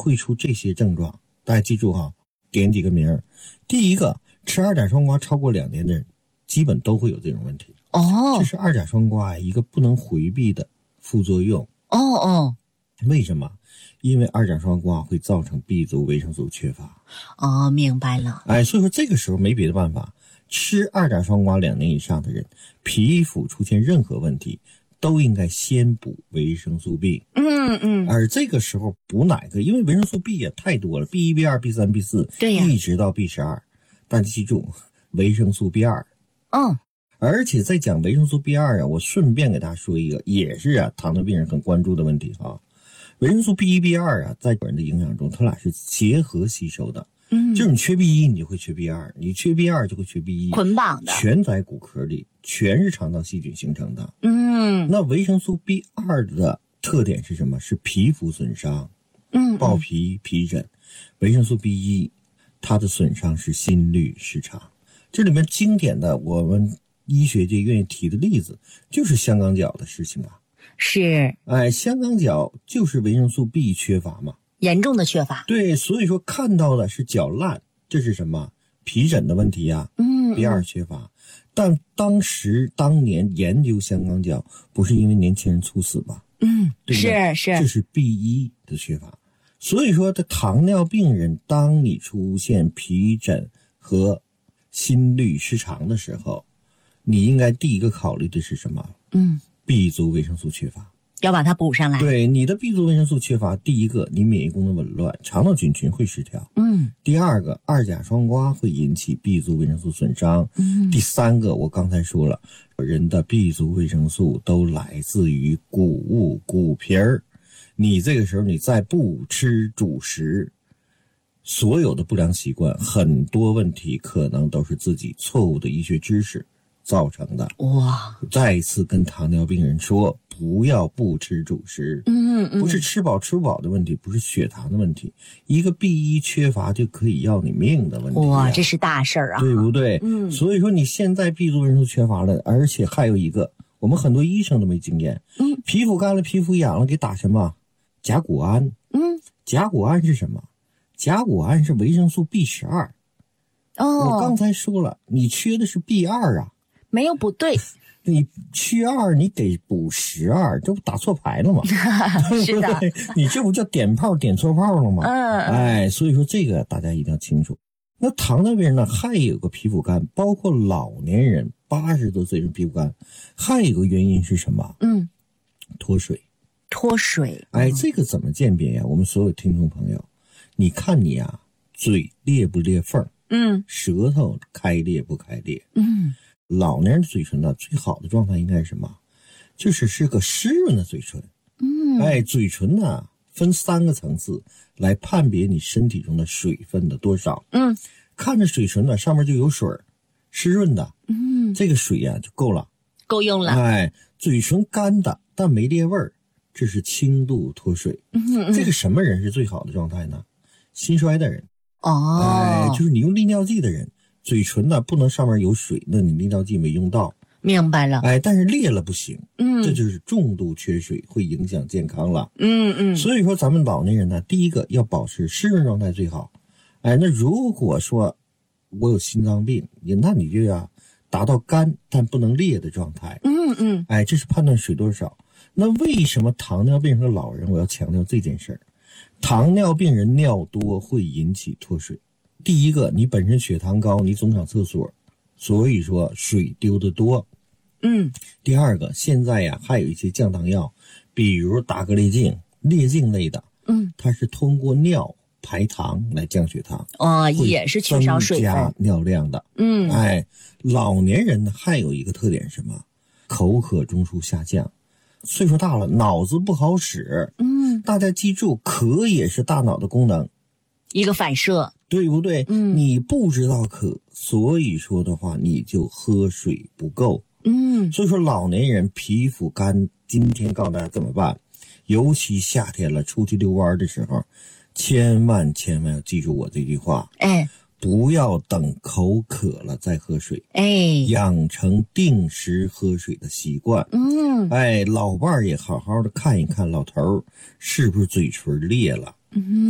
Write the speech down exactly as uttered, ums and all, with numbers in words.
会出这些症状？大家记住哈，点几个名儿。第一个，吃二甲双胍超过两年的人，基本都会有这种问题。 哦， 这是二甲双胍一个不能回避的副作用。 哦哦， 为什么？因为二甲双胍会造成 B 族维生素缺乏。 哦，明白了。 哎，所以说这个时候没别的办法，吃二甲双胍两年以上的人，皮肤出现任何问题，都应该先补维生素 B。 嗯嗯。 而这个时候补哪个？因为维生素 B 也太多了 ，B 一、B 二、B 三、B 四， 对呀， 一直到 B 十二。但记住，维生素 B 二。 嗯。 而且在讲维生素 B 二 啊，我顺便给大家说一个，也是啊，糖尿病人很关注的问题哈。维生素 B 一、B 二 啊，在人的营养中，它俩是结合吸收的。嗯，就是你缺 B 一，你就会缺 B 二；你缺 B 二，就会缺 B 一， 捆绑的， 全在骨壳里，全是肠道细菌形成的。 嗯， 那维生素 B 二 的特点是什么？是皮肤损伤， 嗯， 爆皮、皮疹。维生素 B 一，它的损伤是心律失常。这里面经典的我们医学界愿意提的例子，就是香港脚的事情啊。 是， 哎，香港脚就是维生素 B 缺乏嘛， 严重的缺乏。 对，所以说看到的是脚烂，这是什么？皮疹的问题呀、啊。嗯 ，B 二 缺乏。但当时当年研究香港脚，不是因为年轻人猝死吧？ 嗯， 对不对？ 是是， 这是 B 一 的缺乏。所以说，的糖尿病人，当你出现皮疹和心律失常的时候，你应该第一个考虑的是什么？ 嗯 ，B 族维生素缺乏， 要把它补上来。 对，你的 B 族维生素缺乏，第一个，你免疫功能紊乱，肠道菌群会失调。 嗯， 第二个，二甲双胍会引起 B 族维生素损伤。嗯，第三个，我刚才说了，人的 B 族维生素都来自于谷物、谷皮儿。你这个时候你再不吃主食，所有的不良习惯，很多问题可能都是自己错误的医学知识造成的。 哇！ 再一次跟糖尿病人说，不要不吃主食。 嗯嗯， 不是吃饱吃不饱的问题，不是血糖的问题，一个 B 一 缺乏就可以要你命的问题、啊。 哇，这是大事儿啊， 对不对？ 嗯， 所以说你现在 B 族维生素缺乏了，而且还有一个，我们很多医生都没经验。嗯，皮肤干了，皮肤痒了，给打什么？甲钴胺。 嗯， 甲钴胺是什么？甲钴胺是维生素 B 十二。 哦， 我刚才说了，你缺的是 B 二 啊， 没有不对。 你缺二，你得补十二，这不打错牌了吗？ 是的， 你这不叫点炮点错炮了吗？ 嗯， 哎，所以说这个大家一定要清楚。那糖尿病人呢，还有个皮肤干，包括老年人八十多岁人皮肤干，还有个原因是什么？ 嗯， 脱水。 脱水。 哎，这个怎么鉴别呀？我们所有听众朋友，你看你啊，嘴裂不裂缝？嗯，舌头开裂不开裂？嗯。老年人的嘴唇呢，最好的状态应该是什么？就是是个湿润的嘴唇。嗯，哎，嘴唇呢分三个层次来判别你身体中的水分的多少。嗯，看着水唇呢上面就有水，湿润的。嗯，这个水呀、啊、就够了， 够用了。 哎，嘴唇干的但没裂味儿，这是轻度脱水。嗯嗯，这个什么人是最好的状态呢？心衰的人。 哦， 哎，就是你用利尿剂的人。嘴唇呢不能上面有水，那你利尿剂没用到。 明白了。 哎，但是裂了不行。 嗯， 这就是重度缺水，会影响健康了。 嗯嗯。 所以说咱们老年人呢，第一个要保持湿润状态最好。哎，那如果说我有心脏病，那你就要达到干但不能裂的状态。嗯嗯。哎，这是判断水多少。那为什么糖尿病和老人我要强调这件事儿？糖尿病人尿多会引起脱水。第一个，你本身血糖高，你总上厕所，所以说水丢得多。嗯。第二个，现在呀还有一些降糖药，比如达格列净、列净类的，嗯，它是通过尿排糖来降血糖。 哦，也是缺少水分， 增加尿量的。嗯。哎，老年人呢还有一个特点是什么？口渴中枢下降，岁数大了，脑子不好使。嗯。大家记住，渴也是大脑的功能。 一个反射， 对不对？嗯，你不知道渴，所以说的话，你就喝水不够。嗯，所以说老年人皮肤干，今天告诉大家怎么办？尤其夏天了，出去遛弯的时候，千万千万要记住我这句话。哎，不要等口渴了再喝水。哎，养成定时喝水的习惯。嗯，哎，老伴儿也好好的看一看老头儿是不是嘴唇裂了。嗯。